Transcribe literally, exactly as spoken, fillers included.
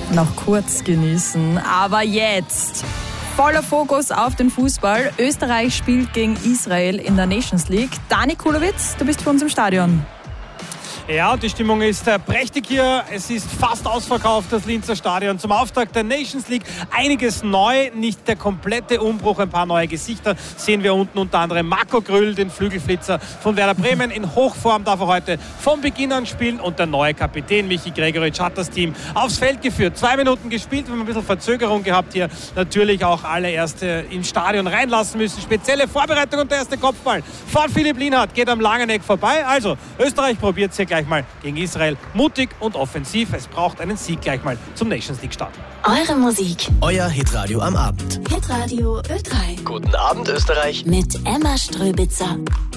noch kurz genießen. Aber jetzt voller Fokus auf den Fußball. Österreich spielt gegen Israel in der Nations League. Dani Kulowitz, du bist für uns im Stadion. Ja, die Stimmung ist äh, prächtig hier. Es ist fast ausverkauft, das Linzer Stadion. Zum Auftakt der Nations League einiges neu, nicht der komplette Umbruch, ein paar neue Gesichter sehen wir unten, unter anderem Marco Grüll, den Flügelflitzer von Werder Bremen. In Hochform darf er heute von Beginn an spielen und der neue Kapitän Michi Gregoritsch hat das Team aufs Feld geführt. Zwei Minuten gespielt, wir haben ein bisschen Verzögerung gehabt hier. Natürlich auch alle erst äh, im Stadion reinlassen müssen. Spezielle Vorbereitung und der erste Kopfball von Philipp Lienhardt geht am langen Eck vorbei. Also, Österreich probiert es hier gleich mal gegen Israel. Mutig und offensiv. Es braucht einen Sieg gleich mal zum Nations League Start. Eure Musik. Euer Hitradio am Abend. Hitradio Ö drei. Guten Abend, Österreich. Mit Emma Ströbitzer.